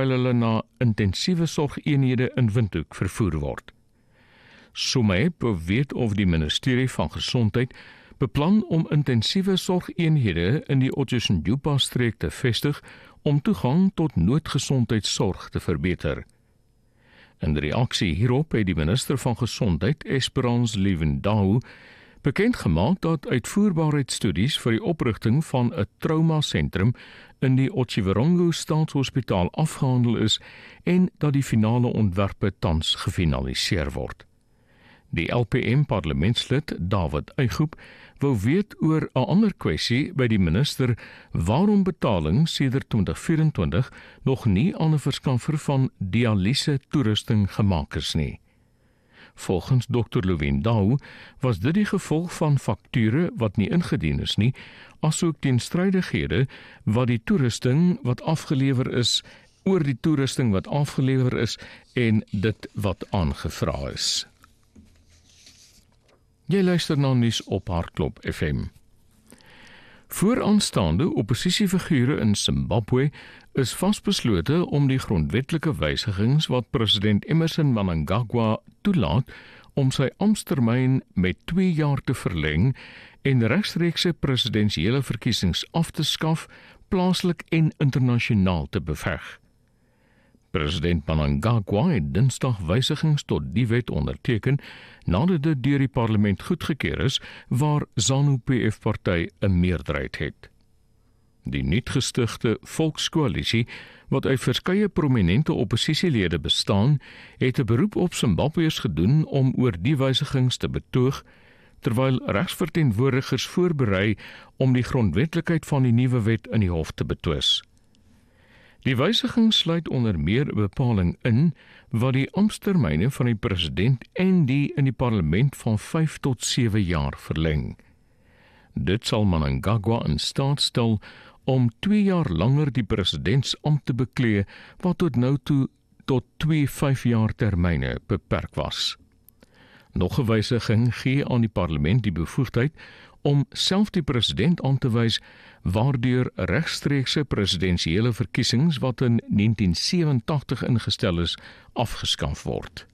terwyl hulle na intensiewe sorgeenhede in Windhoek vervoer word. Somep weet of die ministerie van Gesondheid beplan om intensiewe sorgeenhede in die Otjiwarongo streek te vestig om toegang tot noodgesondheidsorg te verbeter. In reaksie hierop het die minister van Gesondheid, Esperance Livendau, bekend gemaak dat uitvoerbaarheidsstudies vir die oprigting van 'n traumasentrum in die Otjiwarongo Staatshospitaal afgehandel is en dat die finale ontwerpe tans gefinaliseer word. Die LPM-parlementslid David Eichhoop wou weet oor 'n ander kwessie by die minister waarom betaling sedert 2024 nog nie aan 'n verskaffer van dialyse toerusting gemaak is nie. Volgens Dr. Livendau was dit die gevolg van fakture wat nie ingedien is nie, asook teenstrydighede wat die toerusting wat afgelewer is, oor die toerusting wat afgelewer is en dit wat aangevra is. Jy luister na nuus op Hartklop FM. Vooraanstaande oppositiefigure in Zimbabwe is vasbeslote om die grondwetlike wysigings wat president Emmerson Mnangagwa toelaat om sy amptetermyn met 2 jaar te verleng en regstreekse presidensiële verkiesings af te skaf, plaaslik en internasionaal te beveg. President Mnangagwa het Dinsdag wysigings tot die wet onderteken nadat dit deur die parlement goedgekeur is waar ZANU-PF-party 'n meerderheid het. Die nuutgestigte Volkskoalisie, wat uit verskeie prominente oppositielede bestaan, het 'n beroep op Zimbabweërs gedoen om oor die wysigings te betoog, terwyl regsverteenwoordigers voorberei om die grondwetlikheid van die nuwe wet in die hof te betwis. Die wysiging sluit onder meer 'n bepaling in wat die amptetermyne van die president en die in die parlement van 5 tot 7 jaar verleng. Dit sal Mnangagwa in staat stel om 2 jaar langer die presidentsampt te beklee wat tot nou toe tot 2 5-jaar termyne beperk was. Nog 'n wysiging gee aan die parlement die bevoegdheid om self die president aan te wys waardeur regstreekse presidensiële verkiesings wat in 1987 ingestel is, afgeskaf word.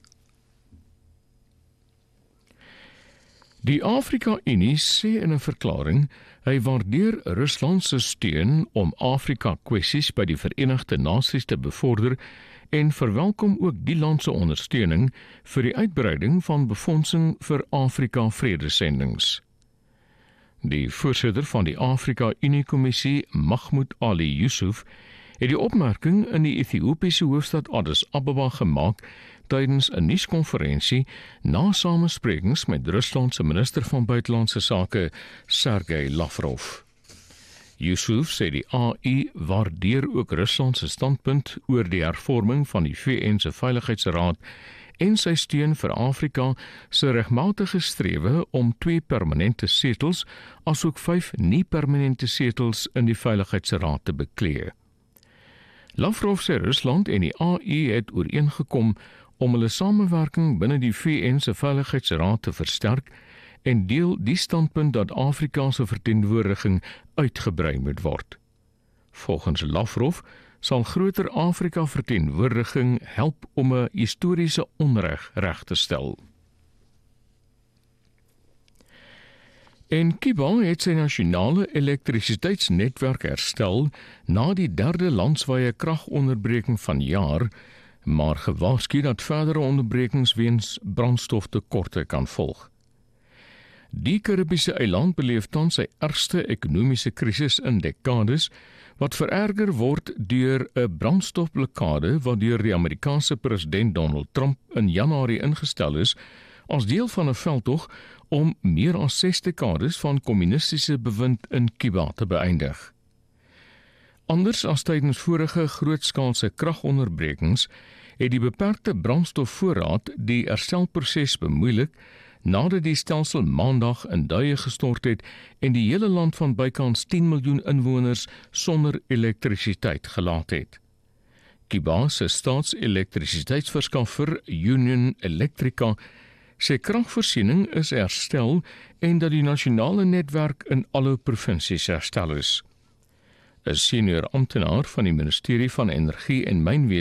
Die Afrika-Unie sê in 'n verklaring hy waardeer Rusland se steun om Afrika-kwessies by die Verenigde Nasies te bevorder en verwelkom ook die land se ondersteuning vir die uitbreiding van befondsing vir Afrika-vredesendings. Die voorsitter van die Afrika-Unie-kommissie, Mahmoud Ali Yusuf, het die opmerking in die Ethiopiese hoofstad Addis Ababa gemaak tydens 'n nuuskonferensie na samesprekings met Rusland se minister van buitelandse sake, Sergei Lavrov. Yusuf sê die AU waardeer ook Rusland se standpunt oor die hervorming van die VN se Veiligheidsraad en sy steun vir Afrika se regmatige strewe om 2 permanente setels asook 5 nie-permanente setels in die Veiligheidsraad te beklee. Lavrov sê Rusland en die AU het ooreengekom om hulle samewerking binne die VN se Veiligheidsraad te versterk en deel die standpunt dat Afrika se verteenwoordiging uitgebrei moet word. Volgens Lavrov sal groter Afrika verteenwoordiging help om 'n historiese onreg reg te stel. En Cuba het sy nasionale elektrisiteitsnetwerk herstel na die 3de landswye kragonderbreking van jaar, maar gewaarsku dat verdere onderbrekings weens brandstoftekorte kan volg. Die Karibiese eiland beleef tans sy ergste ekonomiese krisis in dekades, wat vererger word deur 'n brandstofblokkade wat deur die Amerikaanse president Donald Trump in Januarie ingestel is as deel van 'n veldtog om meer as 6 dekades van kommunistiese bewind in Cuba te beëindig. Anders as tydens vorige grootskaalse kragonderbrekings het die beperkte brandstofvoorraad die herstelproses bemoeilik nadat die stelsel Maandag in duie gestort het en die hele land van bykans 10 miljoen inwoners sonder elektrisiteit gelaat het. Cuba se staatselektrisiteitsverskaffer Union Electrica sê kragvoorsiening is herstel en dat die nasionale netwerk in alle provinsies herstel is. 'n Senior amptenaar van die Ministerie van Energie en Mynwese